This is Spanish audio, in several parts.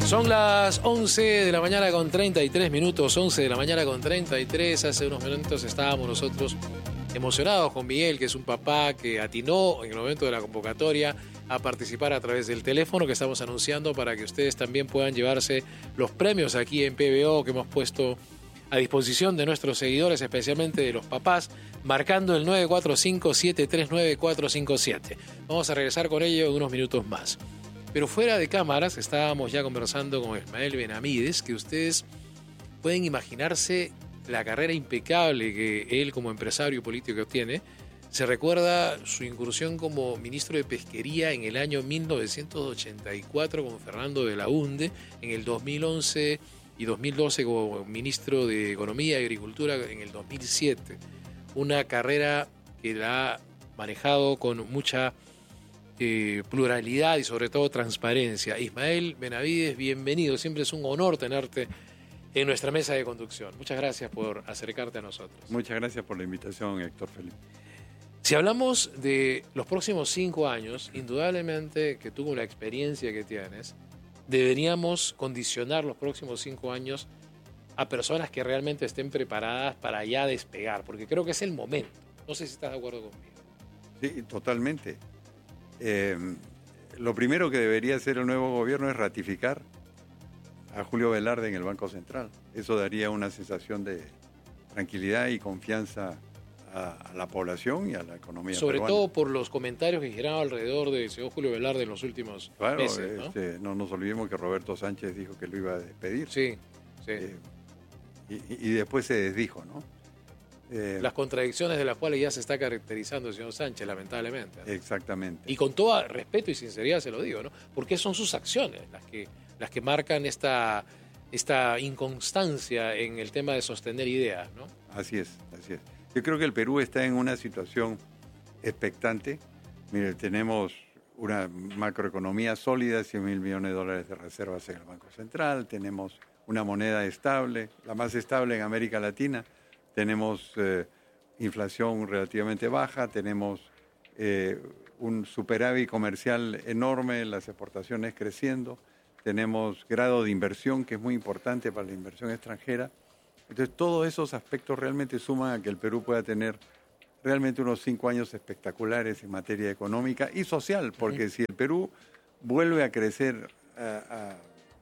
Son las 11 de la mañana con 33 minutos, 11 de la mañana con 33. Hace unos minutos estábamos nosotros emocionados con Miguel, que es un papá que atinó en el momento de la convocatoria a participar a través del teléfono que estamos anunciando para que ustedes también puedan llevarse los premios aquí en PBO que hemos puesto a disposición de nuestros seguidores, especialmente de los papás, marcando el 945-739-457. Vamos a regresar con ello en unos minutos más. Pero fuera de cámaras estábamos ya conversando con Ismael Benavides, que ustedes pueden imaginarse la carrera impecable que él como empresario político tiene. Se recuerda su incursión como ministro de Pesquería en el año 1984 con Fernando de la Hunde, en el 2011 y 2012 como ministro de Economía y Agricultura en el 2007. Una carrera que la ha manejado con mucha pluralidad y sobre todo transparencia. Ismael Benavides, bienvenido. Siempre es un honor tenerte en nuestra mesa de conducción. Muchas gracias por acercarte a nosotros. Muchas gracias por la invitación, Héctor Felipe. Si hablamos de los próximos 5 años, indudablemente que tú con la experiencia que tienes, deberíamos condicionar los próximos 5 años a personas que realmente estén preparadas para ya despegar, porque creo que es el momento. No sé si estás de acuerdo conmigo. Sí, totalmente. Lo primero que debería hacer el nuevo gobierno es ratificar a Julio Velarde en el Banco Central. Eso daría una sensación de tranquilidad y confianza a la población y a la economía sobre peruana. Todo por los comentarios que giraban alrededor del señor Julio Velarde en los últimos meses, ¿no? No nos olvidemos que Roberto Sánchez dijo que lo iba a despedir. Sí. Y después se desdijo, ¿no? Las contradicciones de las cuales ya se está caracterizando el señor Sánchez, lamentablemente, ¿no? Exactamente. Y con todo respeto y sinceridad se lo digo, ¿no? Porque son sus acciones las que marcan esta inconstancia en el tema de sostener ideas, ¿no? Así es. Yo creo que el Perú está en una situación expectante. Mire, tenemos una macroeconomía sólida, 100.000 millones de dólares de reservas en el Banco Central, tenemos una moneda estable, la más estable en América Latina, tenemos inflación relativamente baja, tenemos un superávit comercial enorme, las exportaciones creciendo, tenemos grado de inversión que es muy importante para la inversión extranjera. Entonces, todos esos aspectos realmente suman a que el Perú pueda tener realmente unos 5 años espectaculares en materia económica y social, porque si el Perú vuelve a crecer a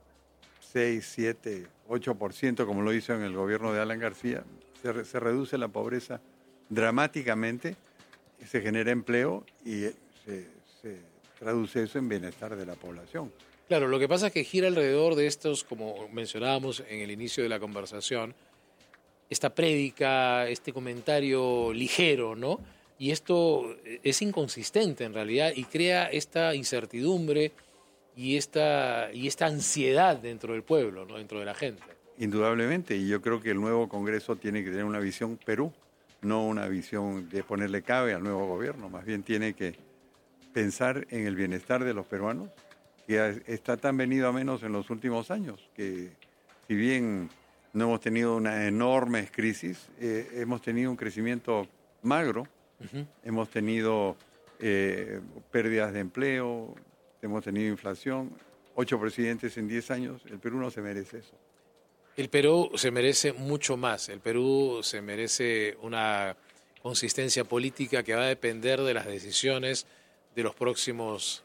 6, 7, 8%, como lo hizo en el gobierno de Alan García, se reduce la pobreza dramáticamente, se genera empleo y se traduce eso en bienestar de la población. Claro, lo que pasa es que gira alrededor de estos, como mencionábamos en el inicio de la conversación, esta prédica, este comentario ligero, ¿no? Y esto es inconsistente en realidad y crea esta incertidumbre y esta ansiedad dentro del pueblo, ¿no? Dentro de la gente. Indudablemente, y yo creo que el nuevo Congreso tiene que tener una visión Perú, no una visión de ponerle cabe al nuevo gobierno, más bien tiene que pensar en el bienestar de los peruanos, que está tan venido a menos en los últimos años, que si bien no hemos tenido una enorme crisis, hemos tenido un crecimiento magro, hemos tenido pérdidas de empleo, hemos tenido inflación, 8 presidentes en 10 años, el Perú no se merece eso. El Perú se merece mucho más, el Perú se merece una consistencia política que va a depender de las decisiones de los próximos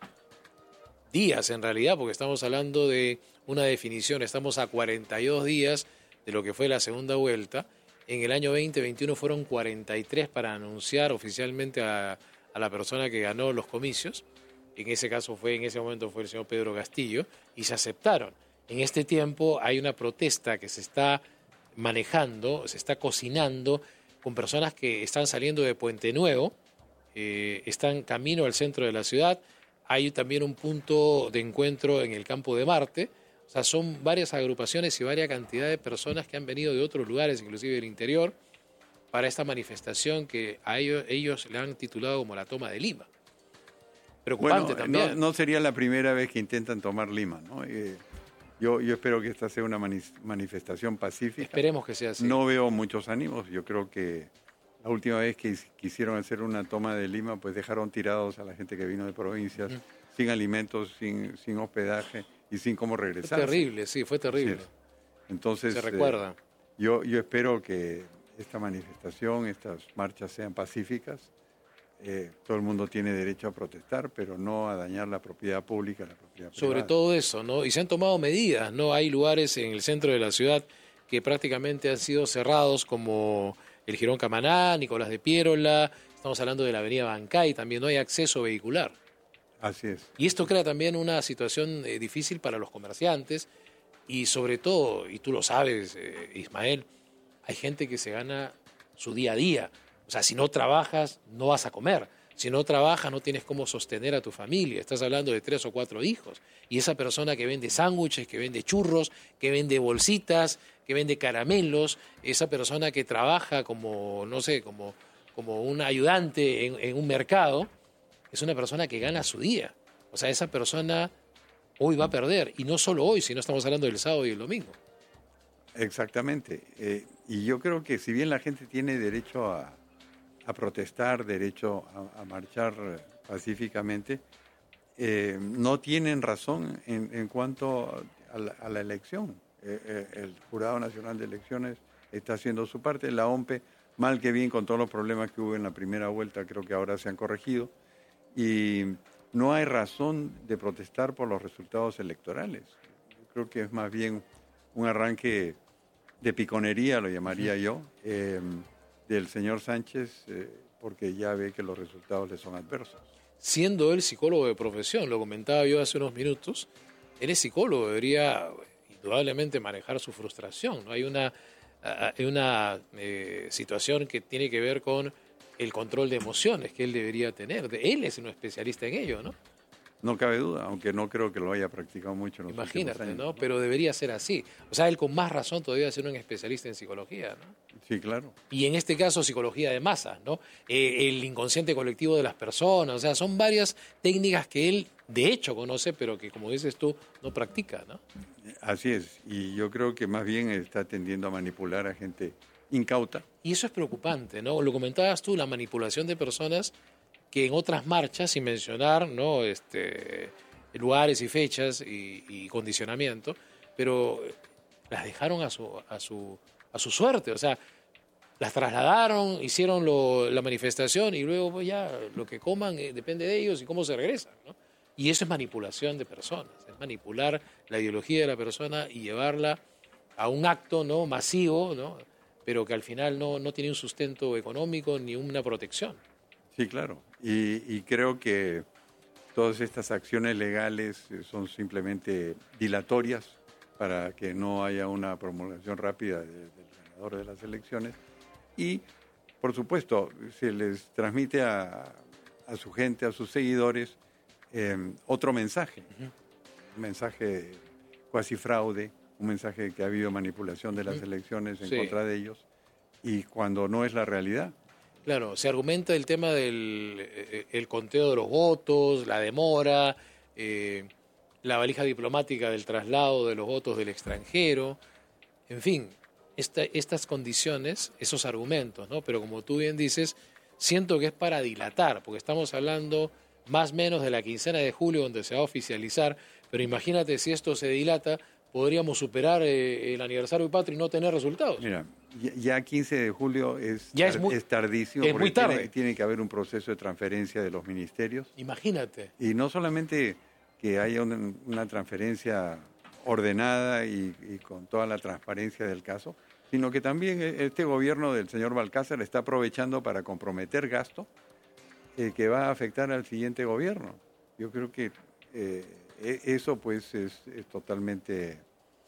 días en realidad, porque estamos hablando de una definición, estamos a 42 días de lo que fue la segunda vuelta. En el año 2021 fueron 43 para anunciar oficialmente a la persona que ganó los comicios. En ese momento fue el señor Pedro Castillo, y se aceptaron. En este tiempo hay una protesta que se está manejando, se está cocinando con personas que están saliendo de Puente Nuevo, están camino al centro de la ciudad. Hay también un punto de encuentro en el Campo de Marte. O sea, son varias agrupaciones y varias cantidad de personas que han venido de otros lugares, inclusive del interior, para esta manifestación que a ellos le han titulado como la toma de Lima. Preocupante también. No sería la primera vez que intentan tomar Lima, ¿no? Yo espero que esta sea una manifestación pacífica. Esperemos que sea así. No veo muchos ánimos. Yo creo que la última vez que quisieron hacer una toma de Lima, pues dejaron tirados a la gente que vino de provincias. sin alimentos, sin hospedaje y sin cómo regresar. Fue terrible, sí, fue terrible. Entonces, se recuerda. Yo espero que esta manifestación, estas marchas sean pacíficas. Todo el mundo tiene derecho a protestar, pero no a dañar la propiedad pública, la propiedad privada. Sobre todo eso, ¿no? Y se han tomado medidas, ¿no? Hay lugares en el centro de la ciudad que prácticamente han sido cerrados, como el Jirón Camaná, Nicolás de Piérola, estamos hablando de la avenida Bancay, también no hay acceso vehicular. Así es. Y esto crea también una situación difícil para los comerciantes y sobre todo, y tú lo sabes, Ismael, hay gente que se gana su día a día. O sea, si no trabajas, no vas a comer. Si no trabajas, no tienes cómo sostener a tu familia. Estás hablando de 3 o 4 hijos. Y esa persona que vende sándwiches, que vende churros, que vende bolsitas, que vende caramelos, esa persona que trabaja como, no sé, como un ayudante en un mercado, es una persona que gana su día. O sea, esa persona hoy va a perder. Y no solo hoy, sino estamos hablando del sábado y el domingo. Exactamente. Y yo creo que si bien la gente tiene derecho a protestar, derecho a marchar pacíficamente, no tienen razón en cuanto a la elección. El Jurado Nacional de Elecciones está haciendo su parte, la OMPE, mal que bien con todos los problemas que hubo en la primera vuelta, creo que ahora se han corregido, y no hay razón de protestar por los resultados electorales. Yo creo que es más bien un arranque de piconería, lo llamaría yo, del señor Sánchez, porque ya ve que los resultados le son adversos. Siendo él psicólogo de profesión, lo comentaba yo hace unos minutos, él es psicólogo, debería indudablemente manejar su frustración, ¿no? Hay una situación que tiene que ver con el control de emociones que él debería tener. Él es un especialista en ello, ¿no? No cabe duda, aunque no creo que lo haya practicado mucho en los Imagínate, últimos años, ¿no? Pero debería ser así. O sea, él con más razón todavía ser un especialista en psicología, ¿no? Sí, claro. Y en este caso, psicología de masas, ¿no? El inconsciente colectivo de las personas. O sea, son varias técnicas que él, de hecho, conoce, pero que, como dices tú, no practica, ¿no? Así es. Y yo creo que más bien está tendiendo a manipular a gente incauta. Y eso es preocupante, ¿no? Lo comentabas tú, la manipulación de personas que en otras marchas, sin mencionar, ¿no? Lugares y fechas y condicionamiento, pero las dejaron a su suerte. O sea, las trasladaron, hicieron la manifestación y luego pues, ya lo que coman depende de ellos y cómo se regresan, ¿no? Y eso es manipulación de personas, es manipular la ideología de la persona y llevarla a un acto, ¿no? Masivo, ¿no? Pero que al final no tiene un sustento económico ni una protección. Sí, claro. Y creo que todas estas acciones legales son simplemente dilatorias para que no haya una promulgación rápida del ganador de las elecciones. Y, por supuesto, se les transmite a su gente, a sus seguidores, otro mensaje. Un mensaje cuasi fraude, un mensaje de que ha habido manipulación de las elecciones en contra de ellos, y cuando no es la realidad. Claro, se argumenta el tema del el conteo de los votos, la demora, la valija diplomática del traslado de los votos del extranjero, en fin, estas condiciones, esos argumentos, ¿no? Pero como tú bien dices, siento que es para dilatar, porque estamos hablando más o menos de la quincena de julio donde se va a oficializar, pero imagínate si esto se dilata, podríamos superar el aniversario patrio y no tener resultados. Mira, ya 15 de julio es tardísimo, es porque muy tarde. Tiene que haber un proceso de transferencia de los ministerios. Imagínate. Y no solamente que haya una transferencia ordenada y con toda la transparencia del caso, sino que también este gobierno del señor Balcázar está aprovechando para comprometer gasto que va a afectar al siguiente gobierno. Yo creo que eso pues es totalmente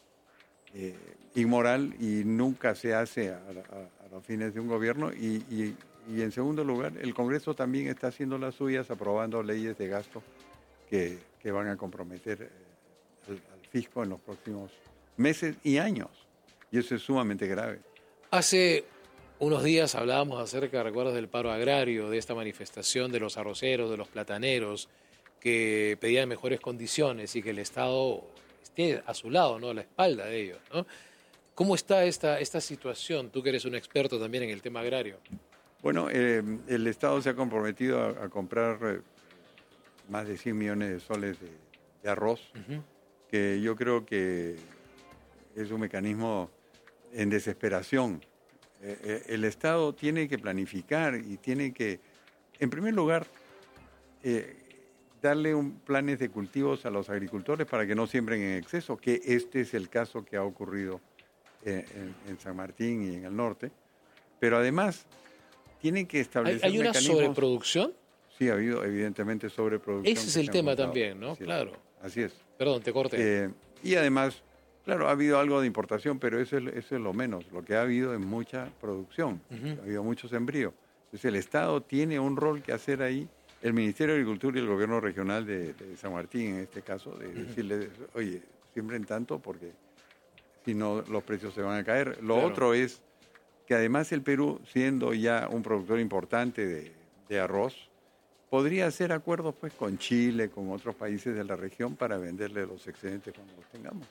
inmoral y nunca se hace a los fines de un gobierno. Y en segundo lugar, el Congreso también está haciendo las suyas, aprobando leyes de gasto que van a comprometer al fisco en los próximos meses y años. Y eso es sumamente grave. Hace unos días hablábamos acerca, recuerdas, del paro agrario, de esta manifestación de los arroceros, de los plataneros, que pedían mejores condiciones y que el Estado esté a su lado, ¿no? A la espalda de ellos, ¿no? ¿Cómo está esta situación? Tú que eres un experto también en el tema agrario. Bueno, el Estado se ha comprometido a comprar más de 100 millones de soles de arroz, que yo creo que es un mecanismo en desesperación. El Estado tiene que planificar y tiene que, en primer lugar, darle planes de cultivos a los agricultores para que no siembren en exceso, que este es el caso que ha ocurrido en San Martín y en el norte. Pero además, tienen que establecer ¿Hay una mecanismos. ¿Sobreproducción? Sí, ha habido evidentemente sobreproducción. Ese es el tema también, ¿no? Claro. Así es. Perdón, te corté. Y además, claro, ha habido algo de importación, pero eso es lo menos. Lo que ha habido es mucha producción, ha habido mucho sembrío. Entonces el Estado tiene un rol que hacer ahí, el Ministerio de Agricultura y el Gobierno Regional de San Martín, en este caso, de decirle, oye, siembren tanto porque si no los precios se van a caer. Lo otro es que además el Perú, siendo ya un productor importante de arroz, podría hacer acuerdos pues con Chile, con otros países de la región para venderle los excedentes cuando los tengamos.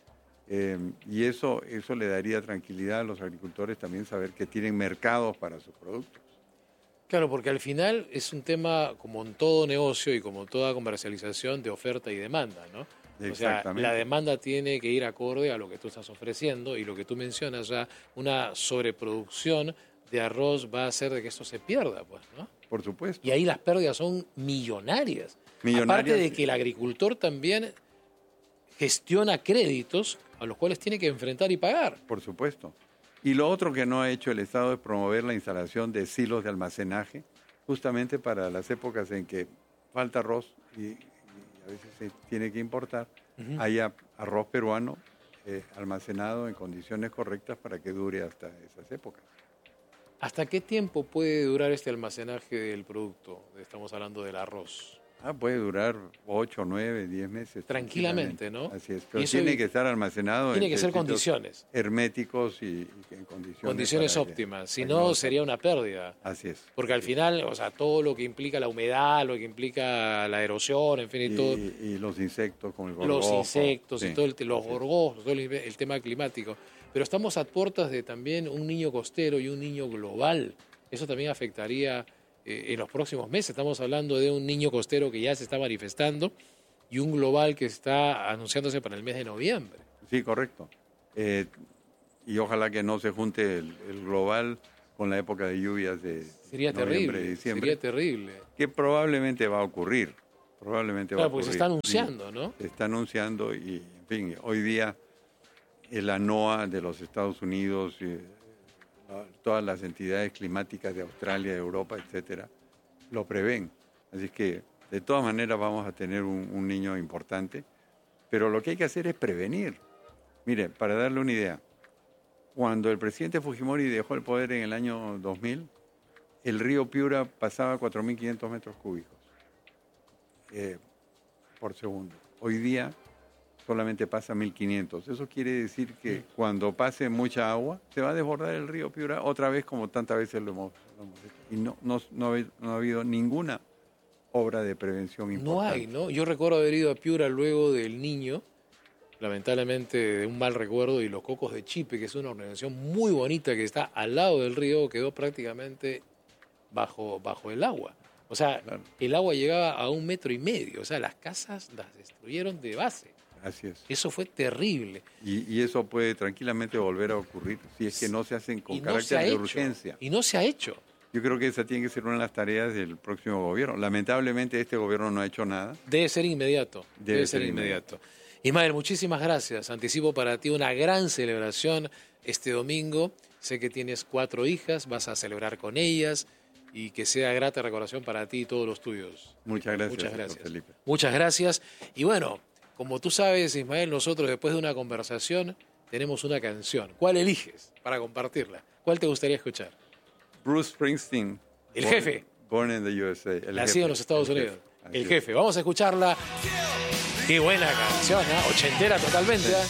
Y eso le daría tranquilidad a los agricultores también saber que tienen mercados para sus productos. Claro, porque al final es un tema, como en todo negocio y como toda comercialización, de oferta y demanda, ¿no? O sea, la demanda tiene que ir acorde a lo que tú estás ofreciendo, y lo que tú mencionas ya, una sobreproducción de arroz va a hacer de que esto se pierda, pues, ¿no? Por supuesto. Y ahí las pérdidas son millonarias. Aparte de que el agricultor también gestiona créditos a los cuales tiene que enfrentar y pagar. Por supuesto. Y lo otro que no ha hecho el Estado es promover la instalación de silos de almacenaje, justamente para las épocas en que falta arroz y a veces se tiene que importar, haya arroz peruano almacenado en condiciones correctas para que dure hasta esas épocas. ¿Hasta qué tiempo puede durar este almacenaje del producto? Estamos hablando del arroz. Puede durar 8, 9, 10 meses. Tranquilamente, ¿no? Así es, pero tiene que estar almacenado tiene que ser condiciones herméticos y en condiciones óptimas. Si no, sería una pérdida. Así es. Porque al final, o sea, todo lo que implica la humedad, lo que implica la erosión, en fin, y todo. Y los insectos, como el gorgojo. Los insectos, y todo los gorgojos, todo el tema climático. Pero estamos a puertas de también un niño costero y un niño global. Eso también afectaría en los próximos meses. Estamos hablando de un niño costero que ya se está manifestando y un global que está anunciándose para el mes de noviembre. Sí, correcto. Y ojalá que no se junte el global con la época de lluvias de noviembre y diciembre. Sería terrible. Que probablemente va a ocurrir. Claro, porque se está anunciando, ¿no? Se está anunciando y, en fin, hoy día la NOAA de los Estados Unidos, todas las entidades climáticas de Australia, de Europa, etcétera, lo prevén. Así que, de todas maneras, vamos a tener un niño importante. Pero lo que hay que hacer es prevenir. Mire, para darle una idea, cuando el presidente Fujimori dejó el poder en el año 2000, el río Piura pasaba 4.500 metros cúbicos por segundo. Hoy día solamente pasa 1.500. Eso quiere decir que cuando pase mucha agua, se va a desbordar el río Piura otra vez, como tantas veces lo hemos hecho. Y no ha habido ninguna obra de prevención importante. No hay, ¿no? Yo recuerdo haber ido a Piura luego del Niño, lamentablemente de un mal recuerdo, y los Cocos de Chipe, que es una organización muy bonita que está al lado del río, quedó prácticamente bajo el agua. O sea, claro, el agua llegaba a 1,5 metros. O sea, las casas las destruyeron de base. Así es. Eso fue terrible. Y eso puede tranquilamente volver a ocurrir si es que no se hacen con carácter de urgencia. Y no se ha hecho. Yo creo que esa tiene que ser una de las tareas del próximo gobierno. Lamentablemente este gobierno no ha hecho nada. Debe ser inmediato. Debe ser inmediato. Ismael, muchísimas gracias. Anticipo para ti una gran celebración este domingo. Sé que tienes 4 hijas, vas a celebrar con ellas. Y que sea grata recordación para ti y todos los tuyos. Muchas gracias. Felipe. Muchas gracias. Y bueno, como tú sabes, Ismael, nosotros después de una conversación tenemos una canción. ¿Cuál eliges para compartirla? ¿Cuál te gustaría escuchar? Bruce Springsteen. El jefe. Born in the USA. Nacido en los Estados Unidos. El jefe. Vamos a escucharla. Qué buena canción, ¿eh? Ochentera totalmente, ¿eh?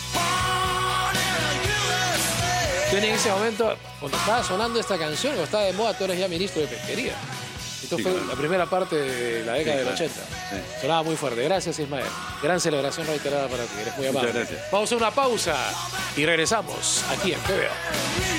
Tú en ese momento, cuando estaba sonando esta canción, cuando estaba de moda, tú eres ya ministro de Pesquería. Esto fue la primera parte de la década del 80. Sí. Sonaba muy fuerte. Gracias, Ismael. Gran celebración reiterada para ti. Eres muy amable. Muchas gracias. Vamos a una pausa y regresamos aquí en PBO.